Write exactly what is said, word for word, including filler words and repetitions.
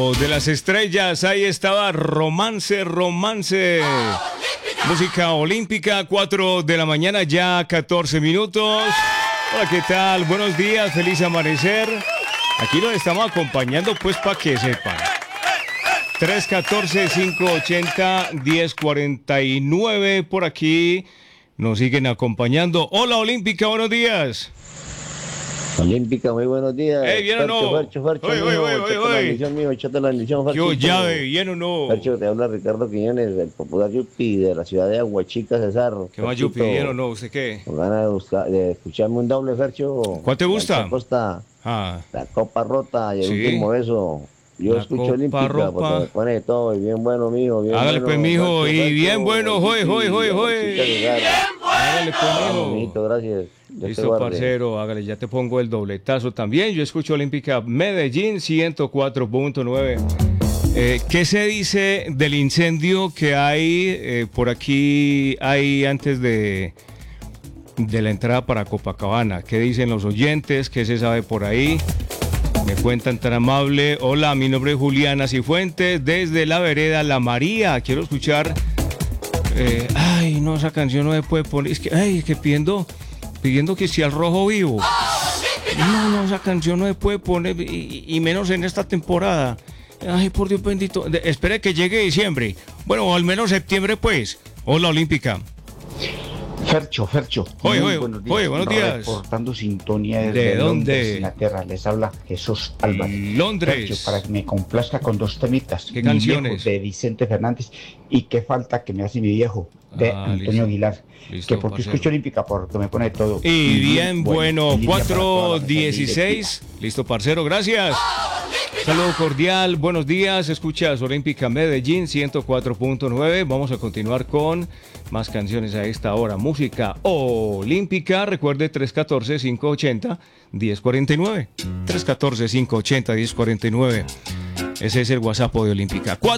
Cuatro de las estrellas, ahí estaba Romance, Romance. Música olímpica, cuatro de la mañana, ya catorce minutos. Hola, ¿qué tal? Buenos días, feliz amanecer. Aquí los estamos acompañando, pues, para que sepan. tres uno cuatro, cinco ocho cero, uno cero cuatro nueve, por aquí nos siguen acompañando. Hola, Olímpica, buenos días. Olímpica, muy buenos días. Hey, ¿bien o no? Fercho, Fercho, Oye, oye, oye, oye, la oye. bendición, mijo, échate la bendición, Fercho. Yo, llave, ¿bien o no? Fercho, te habla Ricardo Quiñones, del popular Yupi, de la ciudad de Aguachica, Cesar. ¿Qué más, Yupi, bien o no? ¿Usted qué? Con ganas de, buscar, de escucharme un doble, Fercho. ¿Cuál te gusta? La Costa, Ah, la Copa Rota y el Sí. último beso. Yo La escucho Copa Olímpica, Ropa. porque me pone de todo, y bien bueno, mijo, bien hágale bueno. pues, mijo, Fercho, y Fercho, bien bueno, joy, joy, joy, joy. Aguachica, Cesar. Hágale pues, Vamos, mijo. mijito, gracias. Dios te Listo, guarde. parcero, hágale, ya te pongo el dobletazo también. Yo escucho Olímpica Medellín ciento cuatro punto nueve. Eh, ¿Qué se dice del incendio que hay eh, por aquí, hay antes de, de la entrada para Copacabana? ¿Qué dicen los oyentes? ¿Qué se sabe por ahí? Me cuentan tan amable. Hola, mi nombre es Juliana Cifuentes, desde la vereda La María. Quiero escuchar... Eh, ay, no, esa canción no se puede poner. Es que, ay, es que pidiendo, pidiendo que sea el rojo vivo. No, no, esa canción no se puede poner, y, y menos en esta temporada. Ay, por Dios bendito. De, espere que llegue diciembre. Bueno, o al menos septiembre, pues. Hola, Olímpica. Fercho, Fercho. Oye, muy oye, buenos días. oye, buenos días. Reportando sintonía ¿De desde dónde? Londres, Inglaterra. Les habla Jesús Álvarez. Londres. Fercho, para que me complazca con dos temitas. ¿Qué Mi canciones? viejo, de Vicente Fernández, y Qué falta que me hace mi viejo, de Ah, Antonio listo. Aguilar. Listo, que porque parcero. escucho Olímpica, porque me pone todo. Y bien bueno, feliz día para toda cuatro la familia dieciséis. Listo, parcero, gracias. Saludo cordial, buenos días. Escuchas Olímpica Medellín ciento cuatro punto nueve. Vamos a continuar con más canciones a esta hora. Música olímpica. Recuerde tres uno cuatro, cinco ocho cero, uno cero cuatro nueve. tres uno cuatro, cinco ocho cero, uno cero cuatro nueve. Ese es el WhatsApp de Olímpica.